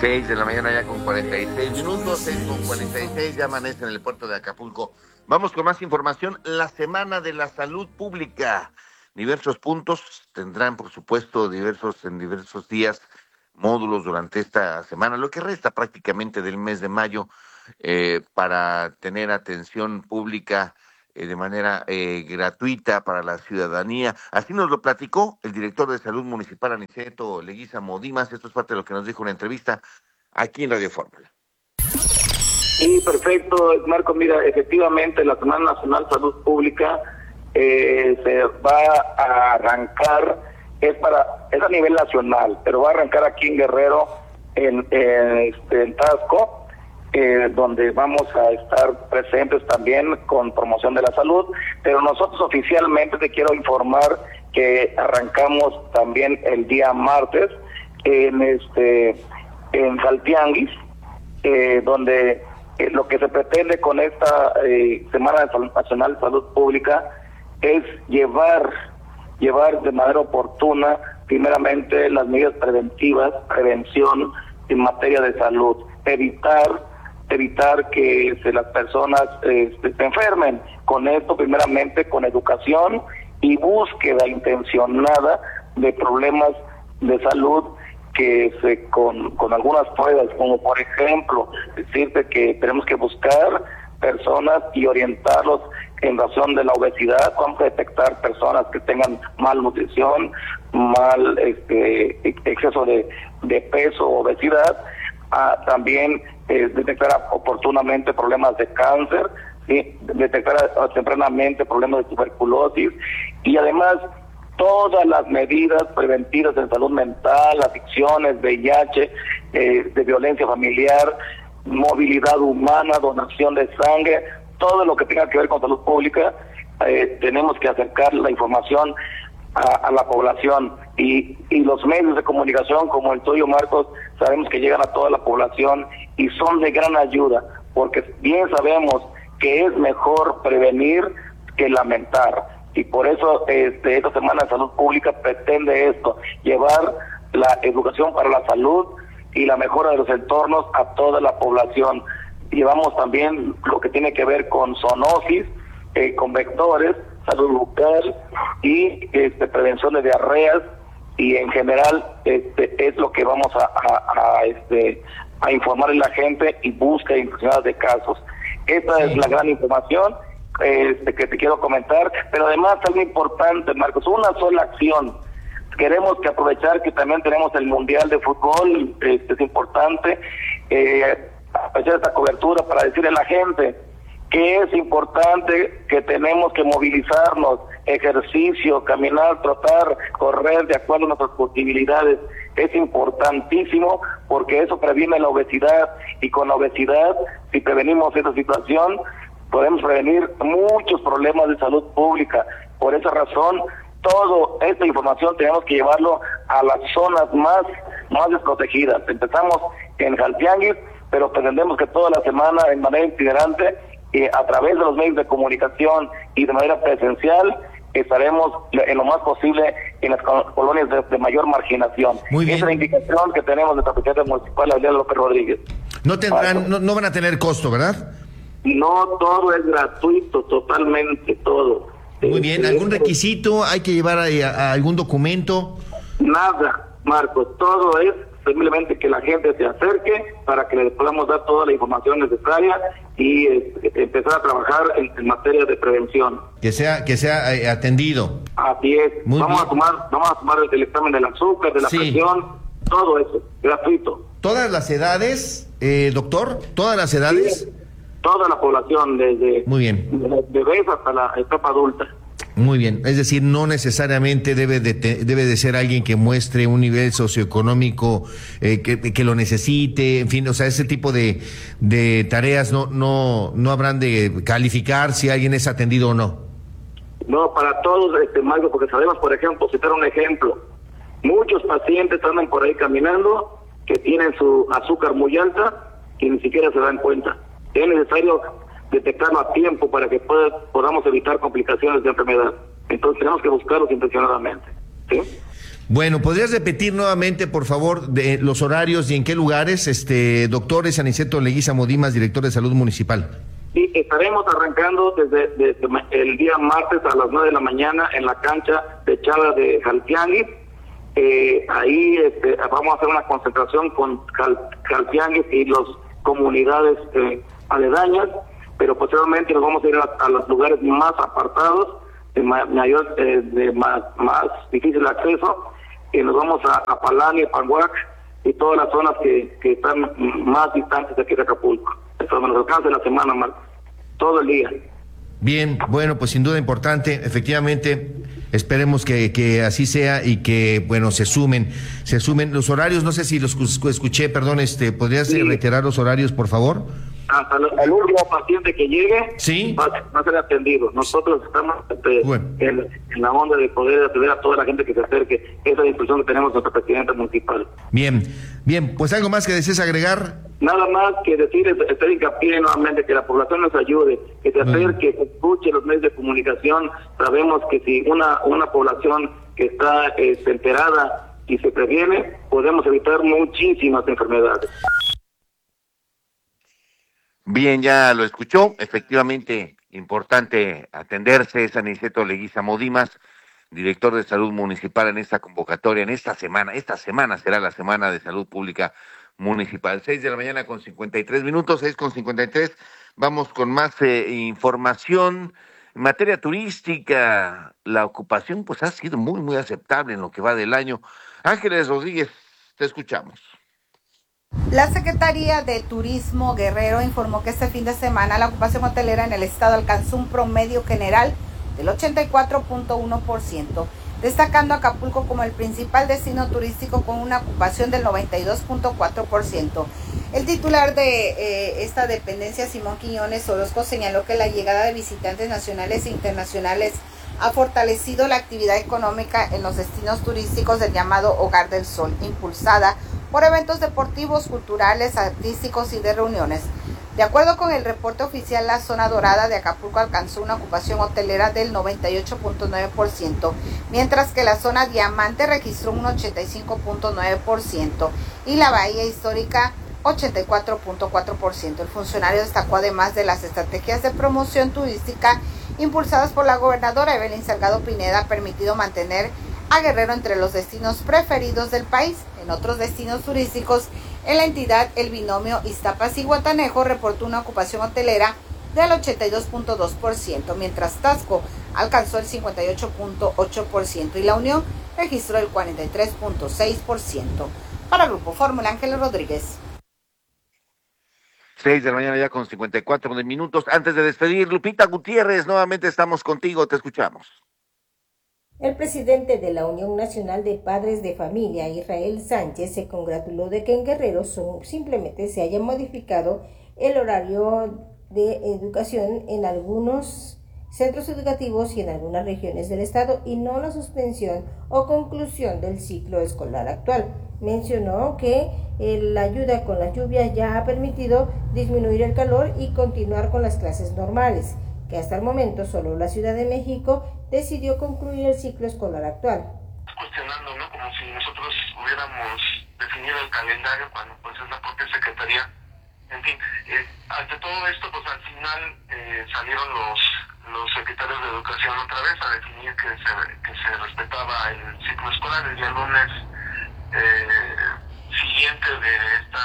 6 de la mañana ya con 46 minutos, 6 con 46, ya amanece en el puerto de Acapulco. Vamos con más información. La Semana de la Salud Pública. Diversos puntos tendrán, por supuesto, en diversos días, módulos durante esta semana, lo que resta prácticamente del mes de mayo, para tener atención pública de manera gratuita para la ciudadanía. Así nos lo platicó el director de Salud Municipal, Aniceto Leguízamo Dimas. Esto es parte de lo que nos dijo en una entrevista aquí en Radio Fórmula. Sí, perfecto, Marco. Mira, efectivamente la Semana Nacional de Salud Pública se va a arrancar, es a nivel nacional, pero va a arrancar aquí en Guerrero, en Tasco, donde vamos a estar presentes también con promoción de la salud, pero nosotros oficialmente te quiero informar que arrancamos también el día martes en Jaltianguis, donde lo que se pretende con esta Semana Nacional de Salud Pública es llevar de manera oportuna primeramente las medidas prevención en materia de salud, evitar que las personas se enfermen. Con esto, primeramente, con educación y búsqueda intencionada de problemas de salud que con algunas pruebas, como por ejemplo, decirte que tenemos que buscar personas y orientarlos en razón de la obesidad. Vamos a detectar personas que tengan malnutrición, exceso de peso, obesidad. También detectar oportunamente problemas de cáncer, ¿sí? Detectar tempranamente problemas de tuberculosis, y además todas las medidas preventivas en salud mental, adicciones, VIH, de violencia familiar, movilidad humana, donación de sangre, todo lo que tenga que ver con salud pública. Tenemos que acercar la información a la población, y los medios de comunicación como el tuyo, Marcos, sabemos que llegan a toda la población y son de gran ayuda, porque bien sabemos que es mejor prevenir que lamentar, y por eso esta Semana de Salud Pública pretende esto, llevar la educación para la salud y la mejora de los entornos a toda la población. Llevamos también lo que tiene que ver con zoonosis, con vectores, salud bucal y prevención de diarreas, y en general es lo que vamos a informar a la gente y búsqueda intencionada de casos. Esta es la gran información que te quiero comentar, pero además algo importante, Marcos, una sola acción. Queremos que aprovechar que también tenemos el Mundial de Fútbol, es importante aprovechar esta cobertura para decirle a la gente que es importante, que tenemos que movilizarnos, ejercicio, caminar, trotar, correr de acuerdo a nuestras posibilidades. Es importantísimo porque eso previene la obesidad, y con la obesidad, si prevenimos esa situación, podemos prevenir muchos problemas de salud pública. Por esa razón, toda esta información tenemos que llevarlo a las zonas más desprotegidas. Empezamos en Jaltianguis, pero pretendemos que toda la semana, en manera itinerante, a través de los medios de comunicación y de manera presencial, estaremos en lo más posible en las colonias de mayor marginación. Muy bien. Esa es la indicación que tenemos de la presidenta municipal, Adriana López Rodríguez. No van a tener costo, ¿verdad? No, todo es gratuito, totalmente todo. Muy bien. ¿Algún requisito? ¿Hay que llevar a algún documento? Nada, Marcos, todo es simplemente que la gente se acerque para que le podamos dar toda la información necesaria y empezar a trabajar en materia de prevención. Que sea atendido. Así es. Vamos a tomar el examen del azúcar, de la presión, todo eso, gratuito. ¿Todas las edades, doctor? ¿Todas las edades? Sí, toda la población, desde muy bien, bebés hasta la etapa adulta. Muy bien, es decir, no necesariamente debe de ser alguien que muestre un nivel socioeconómico que lo necesite, en fin, o sea, ese tipo de tareas no habrán de calificar si alguien es atendido o no. No, para todos, Marco, porque sabemos, por ejemplo, citar un ejemplo, muchos pacientes andan por ahí caminando que tienen su azúcar muy alta y ni siquiera se dan cuenta. Es necesario detectarlo a tiempo para que podamos evitar complicaciones de enfermedad. Entonces tenemos que buscarlos intencionadamente, ¿sí? Bueno, ¿podrías repetir nuevamente, por favor, de los horarios y en qué lugares? Doctor Aniceto Leguízamo Dimas, director de Salud Municipal. Sí, estaremos arrancando desde el día martes a las 9 de la mañana en la cancha techada de Jaltianguis. Ahí vamos a hacer una concentración con Jaltianguis y las comunidades aledañas, pero posteriormente nos vamos a ir a los lugares más apartados, de mayor, de más difícil acceso, y nos vamos a Palani, Panguac y todas las zonas que están más distantes de aquí de Acapulco. Esto nos alcanza la semana, todo el día. Bien, bueno, pues sin duda importante, efectivamente, esperemos que así sea y que, bueno, se sumen los horarios, no sé si los escuché, perdón, ¿podrías reiterar los horarios, por favor? Hasta el último paciente que llegue, ¿sí?, va a ser atendido. Nosotros estamos en la onda de poder atender a toda la gente que se acerque. Esa es la instrucción que tenemos nuestra presidenta municipal. Bien, pues algo más que desees agregar. Nada más que decir, hacer hincapié nuevamente, que la población nos ayude, que se acerque, que escuche los medios de comunicación. Sabemos que si una población que está enterada y se previene, podemos evitar muchísimas enfermedades. Bien, ya lo escuchó. Efectivamente, importante atenderse. Es Aniceto Leguízamo Dimas, director de Salud Municipal, en esta convocatoria, en esta semana. Esta semana será la Semana de Salud Pública Municipal. 6 de la mañana con 53 minutos, 6 con 53. Vamos con más información. En materia turística, la ocupación pues ha sido muy, muy aceptable en lo que va del año. Ángeles Rodríguez, te escuchamos. La Secretaría de Turismo Guerrero informó que este fin de semana la ocupación hotelera en el estado alcanzó un promedio general del 84.1%, destacando a Acapulco como el principal destino turístico con una ocupación del 92.4%. El titular de esta dependencia, Simón Quiñones Orozco, señaló que la llegada de visitantes nacionales e internacionales ha fortalecido la actividad económica en los destinos turísticos del llamado Hogar del Sol, impulsada por eventos deportivos, culturales, artísticos y de reuniones. De acuerdo con el reporte oficial, la zona dorada de Acapulco alcanzó una ocupación hotelera del 98.9%, mientras que la zona diamante registró un 85.9% y la bahía histórica 84.4%. El funcionario destacó, además de las estrategias de promoción turística impulsadas por la gobernadora Evelyn Salgado Pineda, ha permitido mantener a Guerrero entre los destinos preferidos del país. En otros destinos turísticos en la entidad, el binomio Iztapas y Guatanejo reportó una ocupación hotelera del 82.2%, mientras Taxco alcanzó el 58.8% y La Unión registró el 43.6%. Para Grupo Fórmula, Ángeles Rodríguez. 6 de la mañana ya con 54 minutos. Antes de despedir, Lupita Gutiérrez, nuevamente estamos contigo, te escuchamos. El presidente de la Unión Nacional de Padres de Familia, Israel Sánchez, se congratuló de que en Guerrero simplemente se haya modificado el horario de educación en algunos centros educativos y en algunas regiones del estado y no la suspensión o conclusión del ciclo escolar actual. Mencionó que la ayuda con las lluvias ya ha permitido disminuir el calor y continuar con las clases normales, que hasta el momento solo la Ciudad de México decidió concluir el ciclo escolar actual. Cuestionando, ¿no? Como si nosotros hubiéramos definido el calendario cuando pues es la propia Secretaría. En fin, ante todo esto, pues al final salieron los secretarios de Educación otra vez a definir que se respetaba el ciclo escolar el día lunes siguiente de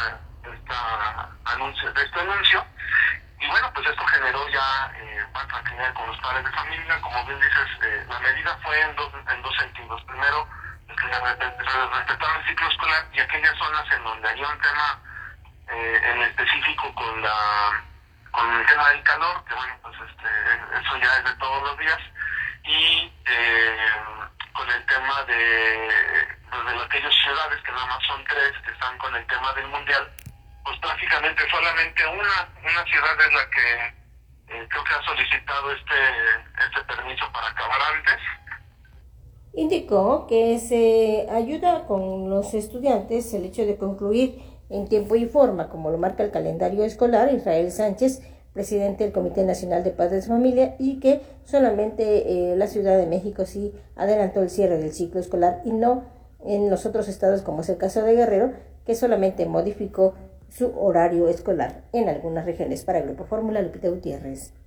este anuncio. Y bueno, pues esto generó ya más tranquilidad con los padres de familia. Como bien dices, la medida fue en dos sentidos. Primero, respetar el ciclo escolar y aquellas zonas en donde hay un tema en específico con el tema del calor, que bueno, pues eso ya es de todos los días, y con el tema de aquellas ciudades, que nada más son 3, que están con el tema del mundial, pues prácticamente solamente una ciudad es la que creo que ha solicitado este permiso para acabar antes. Indicó que se ayuda con los estudiantes el hecho de concluir en tiempo y forma, como lo marca el calendario escolar. Israel Sánchez, presidente del Comité Nacional de Padres de Familia, y que solamente la Ciudad de México sí adelantó el cierre del ciclo escolar y no en los otros estados, como es el caso de Guerrero, que solamente modificó su horario escolar en algunas regiones. Para el Grupo Fórmula, Lupita Gutiérrez.